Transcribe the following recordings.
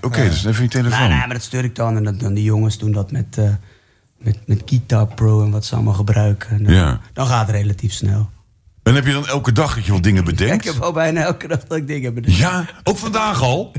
Oké, dus even je telefoon. Nee, maar dat stuur ik dan. En dan die jongens doen dat met Guitar Pro en wat ze allemaal gebruiken. En dan gaat het relatief snel. En heb je dan elke dag dat je wel dingen bedenkt? Ik heb al bijna elke dag dat ik dingen bedenk. Ja, ook vandaag al?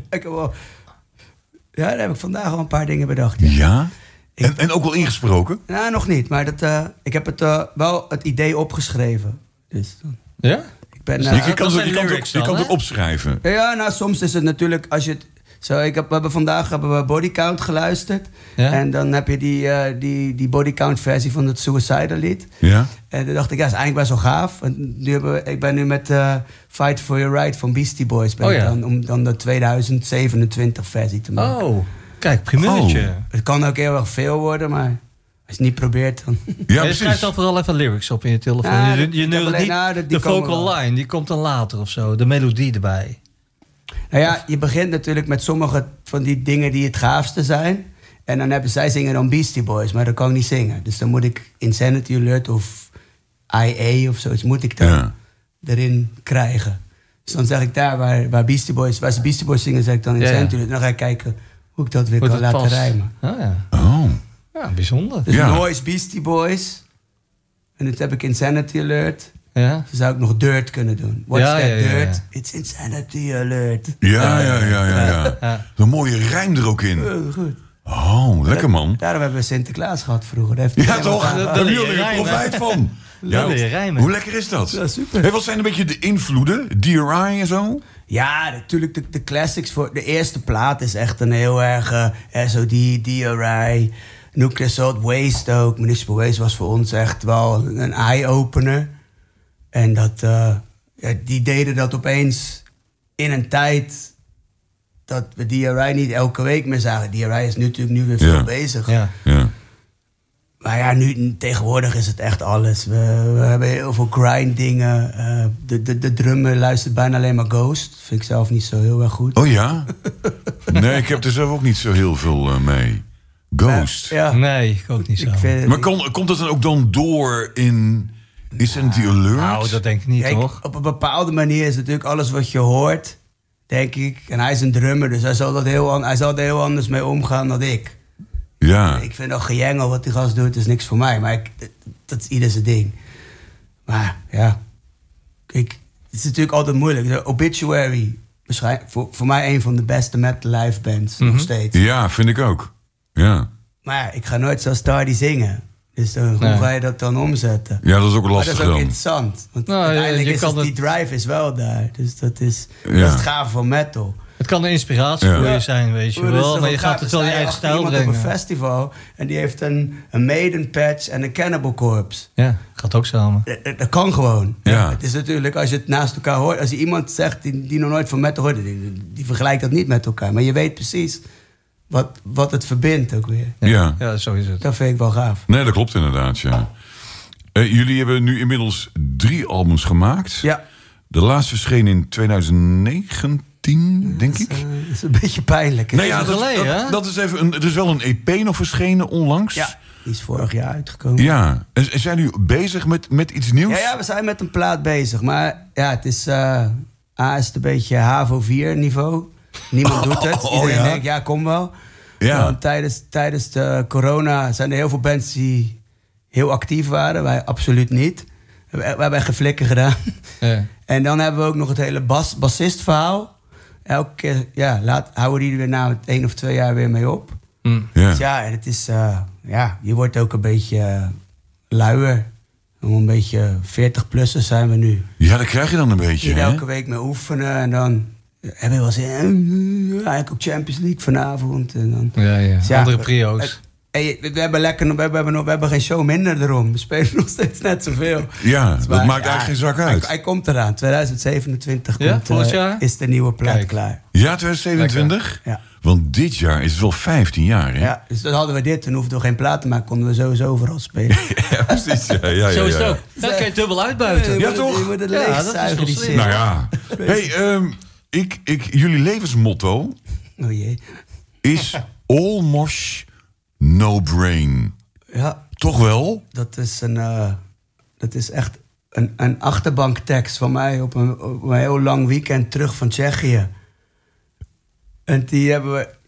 Ja, daar heb ik vandaag al een paar dingen bedacht. Ja? En ook wel ingesproken? Nou, nog niet. Maar ik heb wel het idee opgeschreven. Dus, ja? Je kan het ook opschrijven. Ja, nou, soms is het natuurlijk... Als je het, vandaag hebben we Bodycount geluisterd. Ja? En dan heb je die Bodycount versie van het Suicidal lied. Ja. En toen dacht ik, is eigenlijk best wel gaaf. En ik ben nu met Fight for Your Right van Beastie Boys. Om dan de 2027 versie te maken. Oh, kijk, primeurtje. Het kan ook heel erg veel worden, maar... Als je het niet probeert, dan... Ja, je schrijft dan vooral even lyrics op in je telefoon. Ja, je neurt niet de vocal line, die komt dan later of zo. De melodie erbij. Nou ja, je begint natuurlijk met sommige van die dingen die het gaafste zijn. En dan zij zingen dan Beastie Boys, maar dat kan ik niet zingen. Dus dan moet ik Insanity Alert of IA of zoiets moet ik dan erin krijgen. Dus dan zeg ik daar waar ze Beastie Boys zingen, zeg ik dan Insanity Alert. Dan ga ik kijken hoe ik dat weer kan laten rijmen. Ja, bijzonder. Dus Noise Beastie Boys. En dat heb ik Insanity Alert. Ja. Dan zou ik nog Dirt kunnen doen. What's that Dirt? Ja. It's Insanity Alert. Ja. Een mooie rijm er ook in. Goed. Oh, lekker man. Daarom hebben we Sinterklaas gehad vroeger. Ja toch? Daar hebben jullie er profijt van. Hoe lekker is dat? Ja, super. Hey, wat zijn een beetje de invloeden? DRI en zo? Ja, natuurlijk de classics. Voor de eerste plaat is echt een heel erg SOD, DRI... Nuclear Assault, Waste ook. Municipal Waste was voor ons echt wel een eye-opener. En die deden dat opeens in een tijd... dat we DRI niet elke week meer zagen. DRI is natuurlijk nu weer veel bezig. Ja. Maar ja, tegenwoordig is het echt alles. We hebben heel veel grind dingen. De drummer luistert bijna alleen maar Ghost. Vind ik zelf niet zo heel erg goed. Oh ja? Nee, ik heb er zelf ook niet zo heel veel mee. Ghost? Ja. Nee, ik ook niet zo. Maar komt dat dan ook dan door in Insanity Alert? Nou, dat denk ik niet, toch? Op een bepaalde manier is natuurlijk alles wat je hoort, denk ik. En hij is een drummer, dus hij zal er heel anders mee omgaan dan ik. Ja. Ik vind dat gejengel wat die gast doet, is niks voor mij. Maar dat is ieder zijn ding. Maar ja, kijk, het is natuurlijk altijd moeilijk. De Obituary, voor mij een van de beste metal live bands nog steeds. Ja, vind ik ook. Ja. Maar ja, ik ga nooit zo Stardy zingen. Dus hoe ga je dat dan omzetten? Ja, dat is ook lastig. Maar dat is ook interessant. Want uiteindelijk is die drive is wel daar. Dus dat is het gave van metal. Het kan een inspiratie voor je zijn, weet je wel. Maar je gaat het wel je eigen stijl brengen. Op een festival en die heeft een Maiden patch en een Cannibal Corpse. Ja, gaat ook samen. Dat kan gewoon. Ja. Het is natuurlijk, als je het naast elkaar hoort... Als je iemand zegt die nog nooit van metal hoort... Die vergelijkt dat niet met elkaar. Maar je weet precies... Wat het verbindt ook weer. Ja, zo is het. Dat vind ik wel gaaf. Nee, dat klopt inderdaad, ja. Jullie hebben nu inmiddels 3 albums gemaakt. Ja. De laatste verscheen in 2019, denk ik. Dat is een beetje pijnlijk. Nee, ja, dat is even er is wel een EP nog verschenen onlangs. Ja, die is vorig jaar uitgekomen. Ja. En zijn jullie bezig met iets nieuws? Ja, we zijn met een plaat bezig. Maar ja, het is... is het een beetje HAVO 4 niveau... Niemand doet het. Iedereen denkt, kom wel. Ja. Tijdens de corona zijn er heel veel bands die heel actief waren. Wij absoluut niet. We hebben echt geflikken gedaan. Ja. En dan hebben we ook nog het hele bassistverhaal. Elke keer houden die er weer na 1 of 2 jaar weer mee op. Ja. Dus en het is... je wordt ook een beetje luier. Een beetje 40-plussers zijn we nu. Ja, dat krijg je dan een beetje. Elke week mee oefenen en dan... Hebben we wel zin eigenlijk ook Champions League vanavond. En dan, dus andere prio's. We hebben geen show minder erom. We spelen nog steeds net zoveel. Ja, dat maakt eigenlijk geen zak uit. Hij komt eraan. 2027 is de nieuwe plaat klaar. Ja, 2027? Ja. Want dit jaar is het wel 15 jaar, hè? Ja, dus dan hadden we dit. Dan hoefden we geen plaat te maken. Konden we sowieso overal spelen. Ja, precies. Ja. Zo is het ook. Dan kan je dubbel uitbuiten. Ja, toch? Je moet het leegzuigen, die zin. Nou ja. Hey, jullie levensmotto is almost no brain. Ja. Toch wel? Dat is echt een achterbanktekst van mij op een heel lang weekend terug van Tsjechië. En die hebben we